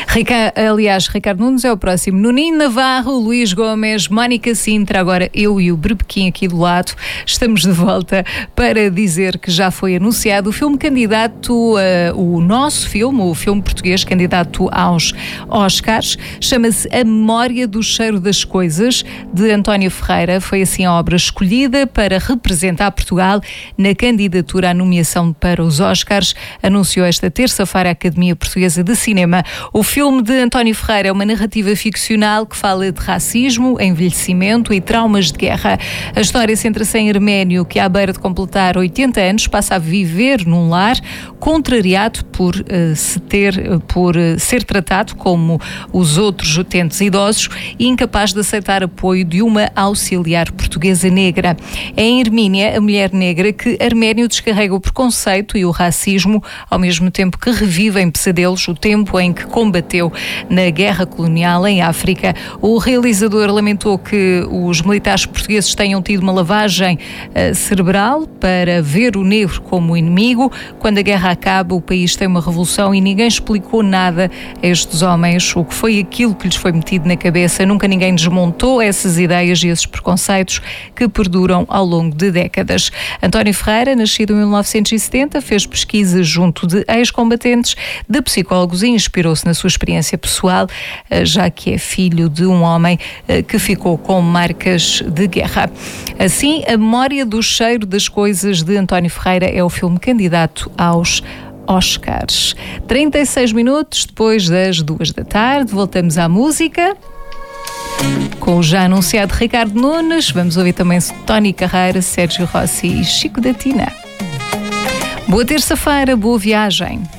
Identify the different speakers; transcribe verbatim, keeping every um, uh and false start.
Speaker 1: Rica... Aliás, Ricardo Nunes é o próximo. Nuninho Navarro, Luís Gomes, Mónica Sintra, agora eu e o Berbequim aqui do lado. Estamos de volta para dizer que já foi anunciado o filme candidato, uh, o nosso filme, o filme português candidato aos Oscars. Chama-se A Memória do Cheiro das Coisas, de António Ferreira. Foi assim a obra escolhida para representar Portugal na candidatura à nomeação para os Oscars. Anunciou esta terça-feira a Academia Portuguesa de Cinema. O filme de António Ferreira é uma narrativa ficcional que fala de racismo, envelhecimento e traumas de guerra. A história centra-se em Herménio, que à beira de completar oitenta anos passa a viver num lar contrariado por, uh, se ter, por uh, ser tratado como os outros utentes idosos e incapaz de aceitar apoio de uma auxiliar portuguesa negra. É em Hermínia, a mulher negra, que Herménio descarrega o preconceito e o racismo, ao mesmo tempo que revive em pesadelos o tempo em que combateu na guerra colonial em África. O realizador lamentou que os militares portugueses tenham tido uma lavagem uh, cerebral para ver o negro como inimigo. Quando a guerra acaba, o país tem uma revolução e ninguém explicou nada a estes homens o que foi aquilo que lhes foi metido na cabeça. Nunca ninguém desmontou essas ideias e esses preconceitos que perduram ao longo de décadas. António Ferreira, nascido em mil novecentos e setenta, fez pesquisa junto de ex-combatentes, de psicólogos e inspirou-se na sua experiência pessoal, já que é filho de um homem que ficou com marcas de guerra. Assim, A Memória do Cheiro das Coisas, de António Ferreira, é o filme candidato aos Oscars. trinta e seis minutos depois das duas da tarde, voltamos à música. Com o já anunciado Ricardo Nunes, vamos ouvir também Tony Carreira, Sérgio Rossi e Chico da Tina. Boa terça-feira, boa viagem.